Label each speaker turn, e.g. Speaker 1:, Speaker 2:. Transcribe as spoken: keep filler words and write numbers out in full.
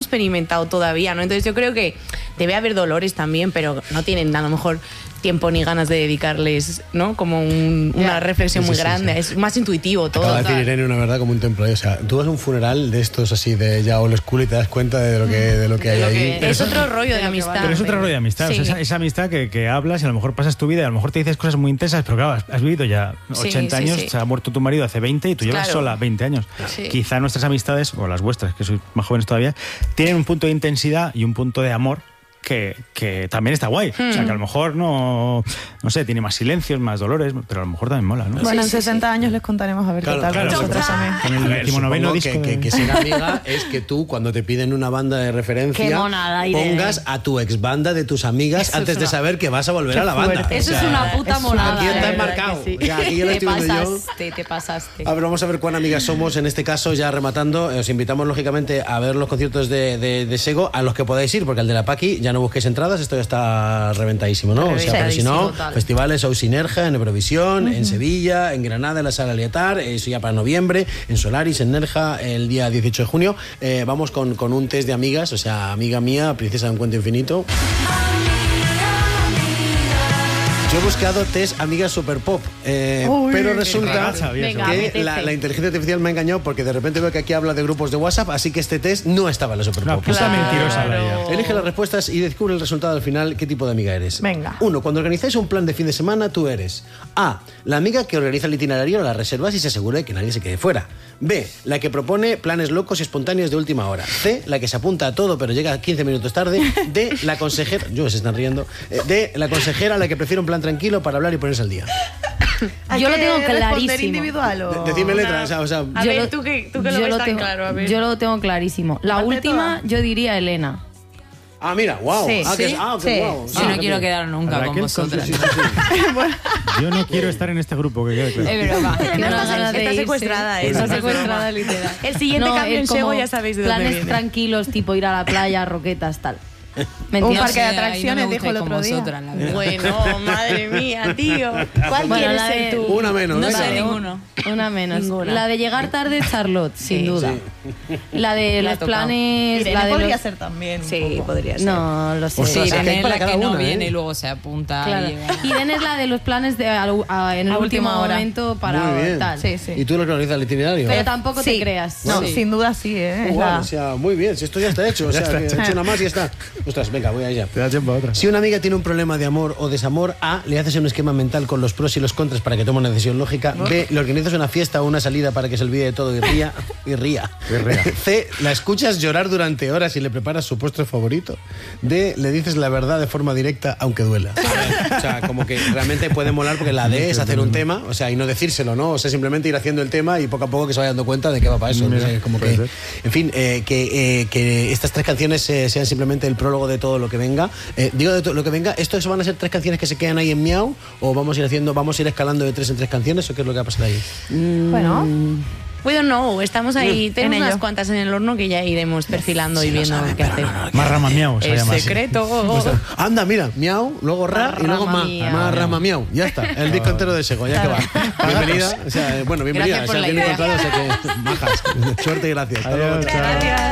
Speaker 1: experimentado todavía, ¿no? Entonces yo creo que debe haber dolores también, pero no tienen a lo mejor tiempo ni ganas de dedicarles, ¿no? Como un, una yeah. reflexión sí, muy sí, grande, sí, sí. Es más intuitivo todo.
Speaker 2: Acaba de decir Irene una verdad como un templo, o sea, tú vas a un funeral de estos así de ya old school y te das cuenta de lo que, de lo que hay ahí.
Speaker 1: Es otro rollo de amistad.
Speaker 3: Pero es otro rollo de amistad, sí. o sea, esa, esa amistad que, que hablas y a lo mejor pasas tu vida y a lo mejor te dices cosas muy intensas, pero claro, has, has vivido ya ochenta sí, sí, años, sí. se ha muerto tu marido hace veinte y tú llevas claro. sola veinte años. Sí. Quizá nuestras amistades, o las vuestras, que sois más jóvenes todavía, tienen un punto de intensidad y un punto de amor Que, que también está guay. Hmm. O sea, que a lo mejor no, no sé, tiene más silencios, más dolores, pero a lo mejor también mola, ¿no?
Speaker 4: Bueno,
Speaker 1: sí,
Speaker 4: en sesenta sí, sí. años les contaremos a ver claro, qué tal.
Speaker 2: Claro,
Speaker 4: nosotros también.
Speaker 2: Con el decimonoveno disco. Que, que, que ser amiga es que tú, cuando te piden una banda de referencia, monada, pongas a tu ex banda de tus amigas eso antes una... de saber que vas a volver qué a la banda.
Speaker 1: Fuerte. Eso o sea, es una puta monada.
Speaker 2: Aquí está enmarcado. Sí. Ya, aquí ya lo
Speaker 1: te
Speaker 2: estoy viendo
Speaker 1: pasaste, yo. Te pasaste.
Speaker 2: A ver, vamos a ver cuán amigas somos. En este caso, ya rematando, os invitamos lógicamente a ver los conciertos de, de, de Sego, a los que podáis ir, porque al de la Paqui ya no busquéis entradas. Esto ya está reventadísimo, ¿no? O sea, pero si no, total. Festivales o Sinergia en Eurovisión, uh-huh. en Sevilla, en Granada, en la Sala Lietar, eso ya para noviembre, en Solaris, en Nerja, el día dieciocho de junio. Eh, vamos con, con un test de amigas, o sea, amiga mía, princesa de un cuento infinito. Yo he buscado test amigas super pop, eh, Uy, pero resulta venga, que la, la inteligencia artificial me ha engañado porque de repente veo que aquí habla de grupos de WhatsApp, así que este test no estaba en la super pop.
Speaker 3: No, pues claro. mentirosa. Claro.
Speaker 2: Elige las respuestas y descubre el resultado al final. ¿Qué tipo de amiga eres?
Speaker 4: Venga.
Speaker 2: Uno, cuando organizáis un plan de fin de semana, tú eres A, la amiga que organiza el itinerario, las reservas y se asegura de que nadie se quede fuera. B, la que propone planes locos y espontáneos de última hora. C, la que se apunta a todo pero llega quince minutos tarde. D, la consejera... Yo, se están riendo. D, la consejera a la que prefiere un plan tranquilo para hablar y ponerse al día.
Speaker 1: Yo lo tengo clarísimo.
Speaker 4: Individual o...
Speaker 2: De, decime letras, o sea, o sea,
Speaker 1: a ver, lo, tú que, tú que lo ves tan
Speaker 4: tengo,
Speaker 1: claro, a ver.
Speaker 4: Yo lo tengo clarísimo. La última, yo diría Elena.
Speaker 2: Ah, mira, wow.
Speaker 4: Sí,
Speaker 2: ah, que
Speaker 4: sí,
Speaker 2: es, ah,
Speaker 4: sí.
Speaker 2: wow.
Speaker 1: Yo
Speaker 2: ah,
Speaker 1: no quiero quedar nunca con vosotras.
Speaker 2: Sí, sí, sí.
Speaker 3: Yo no quiero estar en este grupo, que quede claro.
Speaker 1: Es broma.
Speaker 4: No,
Speaker 1: no,
Speaker 4: no,
Speaker 1: está secuestrada, ¿eh? Está secuestrada, literal. El siguiente no, cambio en Sego ya sabéis de dónde
Speaker 4: planes
Speaker 1: viene.
Speaker 4: Tranquilos, tipo ir a la playa, roquetas, tal.
Speaker 1: Mentira,
Speaker 4: un parque
Speaker 1: sí,
Speaker 4: de atracciones,
Speaker 1: no
Speaker 4: dijo el otro día.
Speaker 1: Vosotras, bueno, madre mía, tío. ¿Cuál
Speaker 4: bueno,
Speaker 1: quieres
Speaker 4: la
Speaker 1: ser
Speaker 4: de,
Speaker 1: tú?
Speaker 2: Una menos.
Speaker 1: No
Speaker 2: venga.
Speaker 1: sé ninguno.
Speaker 4: Una menos.
Speaker 1: Ninguna.
Speaker 4: La de llegar tarde, Charlotte, sin
Speaker 1: sí,
Speaker 4: duda.
Speaker 2: Sí.
Speaker 4: La de los planes...
Speaker 1: Irene
Speaker 4: la de
Speaker 1: podría
Speaker 4: los...
Speaker 1: ser también. Sí, podría ser.
Speaker 4: No, lo sé.
Speaker 2: O sea,
Speaker 1: sí, Irene es la que no
Speaker 2: una,
Speaker 1: viene
Speaker 2: ¿eh?
Speaker 1: y luego se apunta.
Speaker 4: Claro. Y Irene es la de los planes de, a, a, en el
Speaker 1: a
Speaker 4: último
Speaker 1: última hora.
Speaker 4: momento para
Speaker 2: Muy bien.
Speaker 4: tal.
Speaker 2: Sí, sí. ¿Y tú lo que organizas el itinerario?
Speaker 4: Pero tampoco
Speaker 1: sí.
Speaker 4: te creas.
Speaker 1: No,
Speaker 4: sí.
Speaker 1: sin duda sí, ¿eh?
Speaker 2: Oh, bueno, o sea, muy bien, si esto ya está hecho, o sea, que he hecho una más y ya está. Ostras, venga, voy allá.
Speaker 3: Te da tiempo a otra.
Speaker 2: Si una amiga tiene un problema de amor o desamor, A, le haces un esquema mental con los pros y los contras para que tome una decisión lógica. ¿No? B, le organizas una fiesta o una salida para que se olvide de todo y ría. Y ría.
Speaker 3: Y ría.
Speaker 2: C, la escuchas llorar durante horas y le preparas su postre favorito. D, le dices la verdad de forma directa, aunque duela. A ver, o sea, como que realmente puede molar porque la D es hacer un tema, o sea, y no decírselo, ¿no? O sea, simplemente ir haciendo el tema y poco a poco que se vaya dando cuenta de que va para eso.
Speaker 3: Mira,
Speaker 2: o sea, como que, en fin, eh, que, eh, que estas tres canciones eh, sean simplemente el prólogo de todo lo que venga. Eh, digo de todo lo que venga, ¿esto van a ser tres canciones que se quedan ahí en Miau? ¿O vamos a ir haciendo, vamos a ir escalando de tres en tres canciones? ¿O qué es lo que va a pasar ahí?
Speaker 4: Mm, bueno...
Speaker 1: We don't know, estamos ahí,
Speaker 4: mm,
Speaker 1: tenemos
Speaker 4: en
Speaker 1: unas
Speaker 4: ello.
Speaker 1: cuantas en el horno que ya iremos perfilando sí, y viendo
Speaker 2: saben,
Speaker 1: qué hacer.
Speaker 2: No, no,
Speaker 3: más rama miau, se
Speaker 1: es
Speaker 3: llama
Speaker 1: secreto.
Speaker 2: Así. Anda, mira, miau, luego ra y luego ma, más rama miau. Ya está, el disco entero de Sego, ya que va. Bienvenida, o sea, bueno, bienvenida.
Speaker 1: Gracias por
Speaker 2: o sea,
Speaker 1: la
Speaker 2: bien
Speaker 1: idea.
Speaker 2: encontrado, o sea que majas. Suerte y gracias. Hasta luego.
Speaker 3: Adiós, chao.
Speaker 1: Gracias.